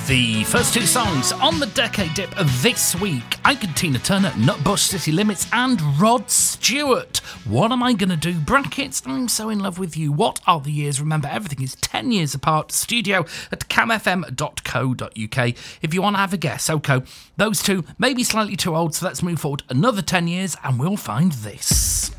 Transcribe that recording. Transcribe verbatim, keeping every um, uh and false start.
The first two songs on the Decade Dip this week, Ike and Tina Turner, Nutbush City Limits, and Rod Stewart. What am I going to do? Brackets, I'm so in love with you. What are the years? Remember, everything is ten years apart. Studio at cam f m dot co dot u k. If you want to have a guess, okay, those two may be slightly too old, so let's move forward another ten years and we'll find this.